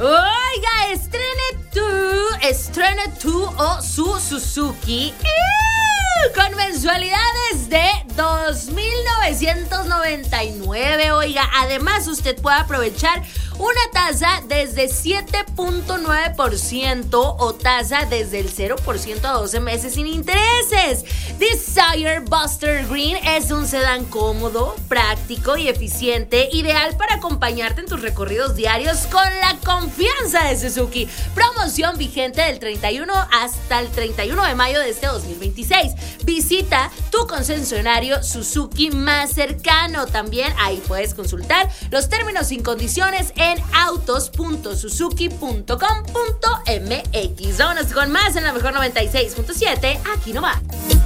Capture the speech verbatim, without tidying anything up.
Oiga, estrene tú, estrene tú o su Suzuki con mensualidades de dos mil novecientos noventa y nueve. Oiga, además usted puede aprovechar una tasa desde siete punto nueve por ciento o tasa desde el cero por ciento a doce meses sin intereses. Desire Buster Green es un sedán cómodo, práctico y eficiente, ideal para acompañarte en tus recorridos diarios con la confianza de Suzuki. Promoción vigente del treinta y uno hasta el treinta y uno de mayo de este dos mil veintiséis. Visita tu concesionario Suzuki más cercano. También ahí puedes consultar los términos y condiciones en autos punto suzuki punto com punto m x. Vámonos con más en la mejor noventa y seis punto siete. Aquí no va.